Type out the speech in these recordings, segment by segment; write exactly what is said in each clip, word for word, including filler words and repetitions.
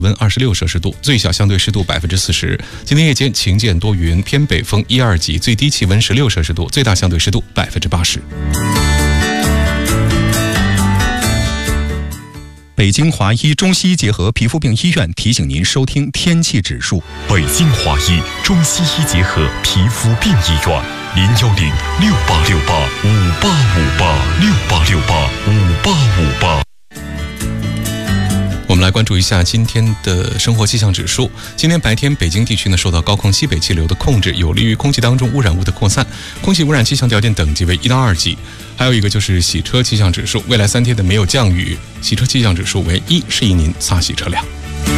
温二十六摄氏度，最小相对湿度百分之四十。今天夜间晴见多云，偏北风一二级，最低气温十六摄氏度，最大相对湿度百分之八十。 北京华医中西医结合皮肤病医院提醒您收听天气指数。 北京华医中西医结合皮肤病医院，零幺零六八六八五八五八六八六八五八五八。 我们来关注一下今天的生活气象指数。今天白天，北京地区呢受到高空西北气流的控制，有利于空气当中污染物的扩散，空气污染气象条件等级为一到二级。还有一个就是洗车气象指数，未来三天的没有降雨，洗车气象指数为一，适宜您擦洗车辆。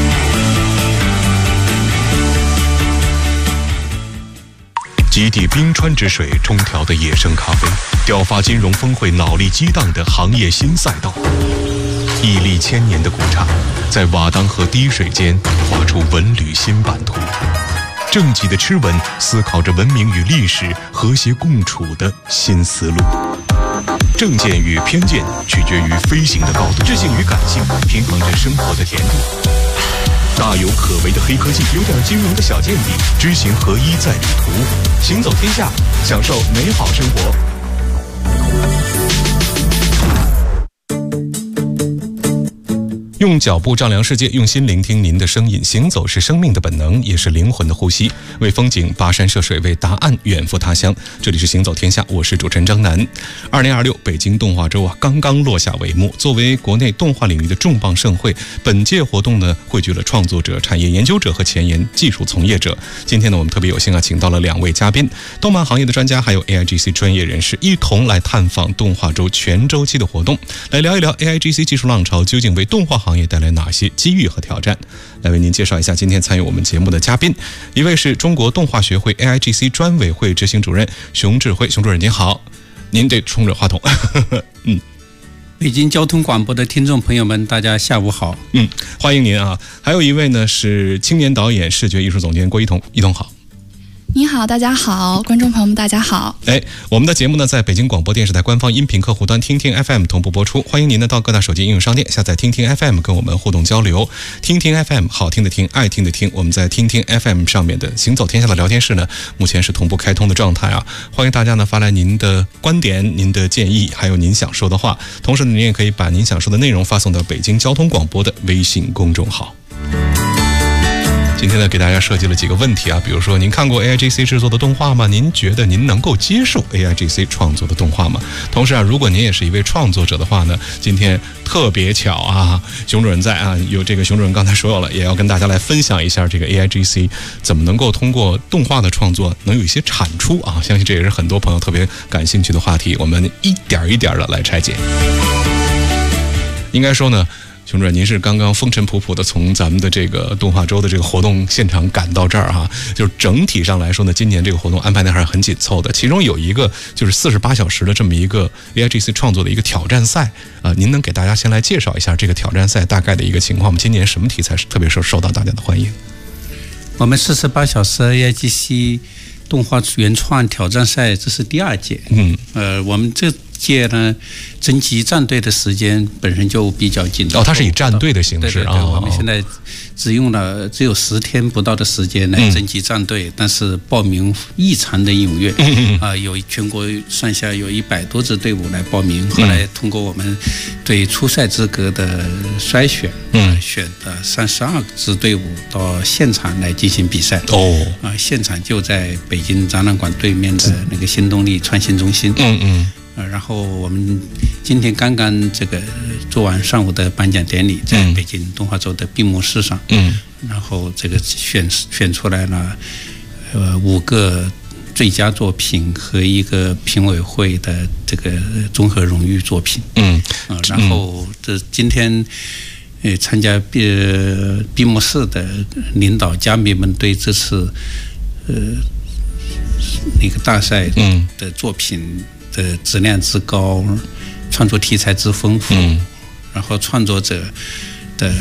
极地冰川之水冲调的野生咖啡，雕发金融峰会脑力激荡的行业新赛道。屹立千年的古刹，在瓦当河滴水间画出文旅新版图。正极的吃文思考着文明与历史和谐共处的新思路。正见与偏见取决于飞行的高度，智性与感性平衡着生活的甜度。大有可为的黑科技，有点金融的小见地，知行合一在旅途，行走天下，享受美好生活。 用脚步丈量世界，用心聆听您的声音。行走是生命的本能，也是灵魂的呼吸。为风景跋山涉水，为答案远赴他乡。这里是行走天下，我是主持人张楠。二零二六北京动画周啊，刚刚落下帷幕。作为国内动画领域的重磅盛会，本届活动呢，汇聚了创作者、产业研究者和前沿技术从业者。今天呢，我们特别有幸啊，请到了两位嘉宾，动漫行业的专家，还有 A I G C 专业人士，一同来探访动画周全周期的活动，来聊一聊 A I G C 技术浪潮究竟为动画行业带来哪些机遇和挑战。来为您介绍一下今天参与我们节目的嘉宾，一位是中国动画学会 A I G C 专委会执行主任熊智辉。熊主任您好，您得冲着话筒。嗯， 北京交通广播的听众朋友们，大家下午好。 嗯，欢迎您啊。还有一位呢是青年导演、视觉艺术总监郭一彤。一彤好。 你好，大家好，观众朋友们大家好。 哎，我们的节目呢在北京广播电视台官方音频客户端听听 F M 同步播出，欢迎您呢到各大手机应用商店下载听听 F M 跟我们互动交流。听听 F M 好听的听，爱听的听，我们在听听 F M 上面的行走天下的聊天室呢，目前是同步开通的状态啊，欢迎大家呢发来您的观点、您的建议，还有您想说的话。同时呢，您也可以把您想说的内容发送到北京交通广播的微信公众号。今天呢，给大家设计了几个问题啊，比如说您看过 A I G C 制作的动画吗？您觉得您能够接受 A I G C 创作的动画吗？同时啊，如果您也是一位创作者的话呢，今天特别巧啊，熊主任在啊，有这个熊主任刚才说了，也要跟大家来分享一下这个 A I G C 怎么能够通过动画的创作能有一些产出啊，相信这也是很多朋友特别感兴趣的话题，我们一点一点的来拆解。应该说呢，熊主任，您是刚刚风尘仆仆的从咱们的这个动画周的这个活动现场赶到这儿哈，就是整体上来说呢，今年这个活动安排的还是很紧凑的。其中有一个就是四十八小时的这么一个 A I G C 创作的一个挑战赛啊、呃，您能给大家先来介绍一下这个挑战赛大概的一个情况吗？今年什么题材是特别受受到大家的欢迎？ 我们四十八小时 A I G C 动画原创挑战赛这是第二届，嗯，呃，我们这届呢，征集战队的时间本身就比较紧。 哦，它是以战队的形式啊。 对对对，我们现在只用了只有十天不到的时间来征集战队，嗯、但是报名异常的踊跃，啊、嗯呃，有全国上下有一百多支队伍来报名。后来通过我们对初赛资格的筛选，嗯、呃，选的三十二支队伍到现场来进行比赛。哦，啊、呃，现场就在北京展览馆对面的那个新动力创新中心。嗯嗯。呃，然后我们今天刚刚这个做完上午的颁奖典礼，在北京动画周的闭幕式上，嗯，然后这个选选出来了，呃，五个最佳作品和一个评委会的这个综合荣誉作品，嗯，啊、呃，然后这今天呃参加闭闭幕式的领导嘉宾们对这次呃那个大赛的作品的质量之高，创作题材之丰富，嗯、然后创作者的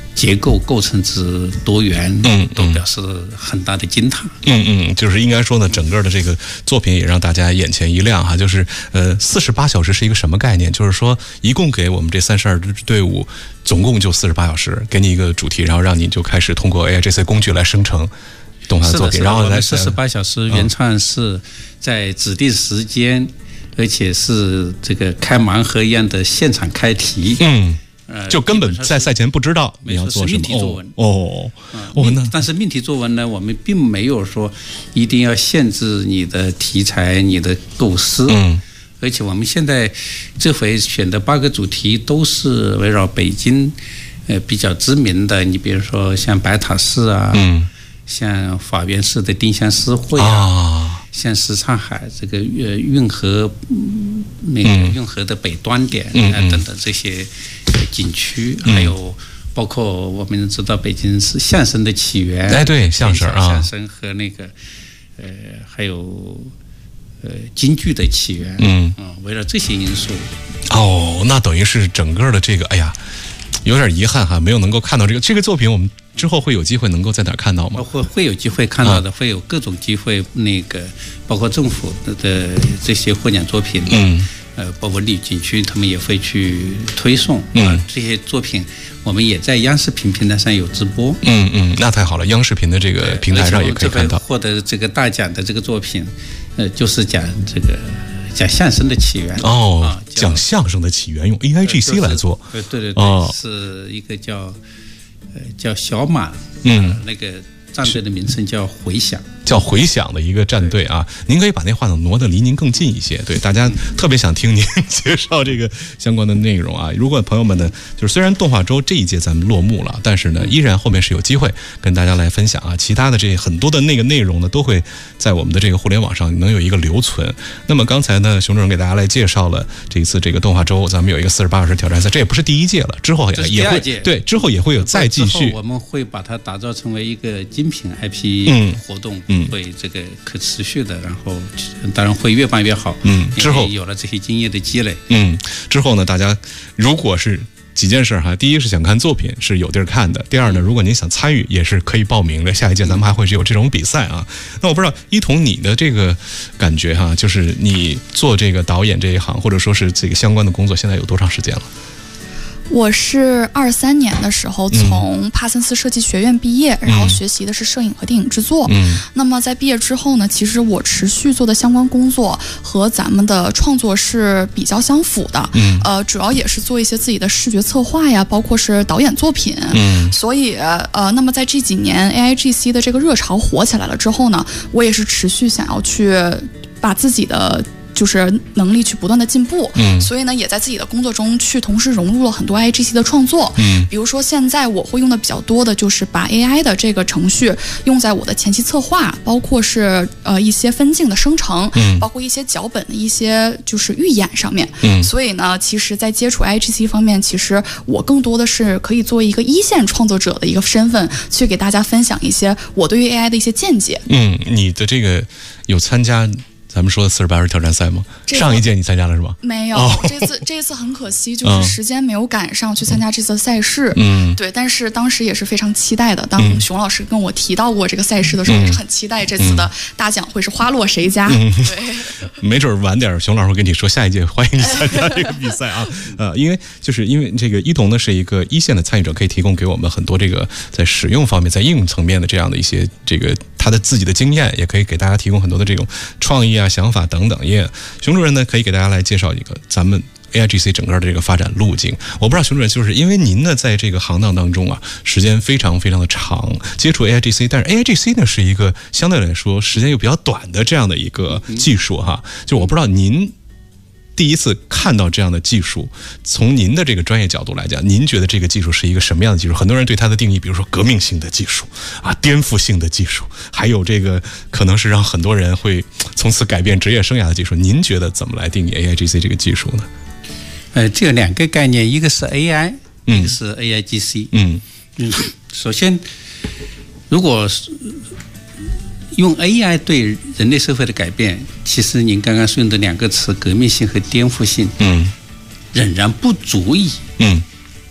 结构构成之多元， 嗯， 都表示很大的惊叹。 嗯嗯，就是应该说呢，整个的这个作品也让大家眼前一亮哈。就是呃，四十八小时是一个什么概念？就是说，一共给我们这三十二支队伍，总共就四十八小时，给你一个主题，然后让你就开始通过 A I G C 工具来生成动画作品，然后来四十八小时原创是在指定时间，嗯、而且是这个开盲盒一样的现场开题。 嗯。就根本在赛前不知道你要做什么。 命题作文哦， 哦，嗯、但是命题作文呢，我们并没有说一定要限制你的题材、你的构思。 嗯， 而且我们现在这回选的八个主题都是围绕北京呃比较知名的，你比如说像白塔寺啊， 嗯， 像法源寺的丁香诗会啊。 啊像什刹海这个呃运河、嗯、那个运河的北端点啊、 嗯、 等等这些景区，嗯、还有包括我们知道北京是相声的起源， 哎对，相声啊， 相声和那个呃还有呃京剧的起源， 嗯嗯，围绕这些因素。 哦，那等于是整个的这个，哎呀，有点遗憾哈，没有能够看到这个这个作品，我们。之后会有机会能够在哪儿看到吗？ 会会有机会看到的， 啊、 会有各种机会，那个包括政府的, 的这些获奖作品， 嗯， 呃，包括旅景区，他们也会去推送， 嗯、 呃，这些作品我们也在央视频平台上有直播， 嗯嗯，那太好了，央视频的这个平台上也可以看到。 获得这个大奖的这个作品，呃，就是讲这个讲相声的起源哦， 啊、 讲相声的起源用 A I G C 来做， 对对对对， 哦、 是一个叫。呃，叫小马， 嗯、 呃，那个战队的名称叫回响， 叫回响的一个战队啊。您可以把那话筒挪得离您更近一些，对，大家特别想听您介绍这个相关的内容啊。如果朋友们呢，就是虽然动画周这一届咱们落幕了，但是呢，依然后面是有机会跟大家来分享啊。其他的这很多的那个内容呢，都会在我们的这个互联网上能有一个留存。那么刚才呢，熊主任给大家来介绍了这一次这个动画周，咱们有一个四十八小时挑战赛，这也不是第一届了，之后也也会对，之后也会有再继续。 我们会把它打造成为一个精品 I P 活动， 嗯， 会这个可持续的，然后当然会越办越好， 嗯，之后有了这些经验的积累， 嗯，之后呢，大家如果是几件事哈，第一是想看作品是有地儿看的，第二呢，如果您想参与也是可以报名的，下一届咱们还会有这种比赛啊。那我不知道一彤你的这个感觉哈，就是你做这个导演这一行，或者说是这个相关的工作，现在有多长时间了？ 我是二三年的时候从帕森斯设计学院毕业，嗯、然后学习的是摄影和电影制作。 嗯， 那么在毕业之后呢，其实我持续做的相关工作和咱们的创作是比较相符的。 嗯， 呃，主要也是做一些自己的视觉策划呀，包括是导演作品。 嗯， 所以呃，那么在这几年 A I G C 的这个热潮火起来了之后呢，我也是持续想要去把自己的。就是能力去不断的进步， 嗯， 所以呢，也在自己的工作中去同时融入了很多 A I G C 的创作， 嗯， 比如说现在我会用的比较多的就是把 A I 的这个程序用在我的前期策划，包括是呃一些分镜的生成， 嗯， 包括一些脚本的一些就是预演上面， 嗯， 所以呢，其实在接触 A I G C 方面，其实我更多的是可以作为一个一线创作者的一个身份，去给大家分享一些我对于 A I 的一些见解。 嗯，你的这个有参加咱们说的四十八小时挑战赛吗？上一届你参加了是吗？ 没有， 哦、 这次这次很可惜，就是时间没有赶上去参加这次赛事。 嗯， 对，但是当时也是非常期待的。当熊老师跟我提到过这个赛事的时候，我、嗯、是很期待这次的大奖会是花落谁家。 嗯、 对， 没准晚点熊老师会跟你说，下一届欢迎你参加这个比赛啊。呃，因为就是因为这个一彤呢是一个一线的参与者，可以提供给我们很多这个在使用方面、在应用层面的这样的一些这个他的自己的经验，也可以给大家提供很多的这种创意啊、想法等等。也熊主任呢可以给大家来介绍一个咱们 A I G C 整个的这个发展路径。我不知道熊主任就是因为您呢在这个行当当中啊，时间非常非常的长，接触 A I G C， 但是 A I G C 呢是一个相对来说时间又比较短的这样的一个技术哈。就我不知道您第一次看到这样的技术，从您的这个专业角度来讲，您觉得这个技术是一个什么样的技术？很多人对它的定义，比如说革命性的技术啊，颠覆性的技术，还有这个可能是让很多人会从此改变职业生涯的技术。您觉得怎么来定义 A I G C 这个技术呢？ 呃，这有两个概念，一个是 A I，、嗯、一个是 A I G C。 嗯嗯，首先，如果是用 A I 对人类社会的改变，其实您刚刚说的两个词“革命性”和“颠覆性”， 嗯， 仍然不足以， 嗯，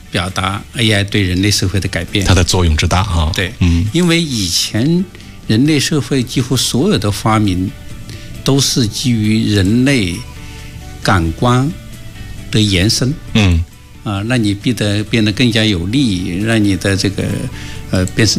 表达 A I 对人类社会的改变， 它的作用之大哈。 对， 嗯， 因为以前人类社会几乎所有的发明都是基于人类感官的延伸， 嗯， 啊，让你变得变得更加有力，让你的这个呃变成